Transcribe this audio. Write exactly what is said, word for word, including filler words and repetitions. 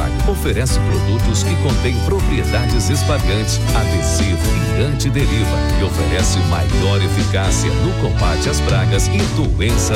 Mag oferece produtos que contêm propriedades espalhantes, adesivo e antideriva e oferece maior eficácia no combate às pragas e doenças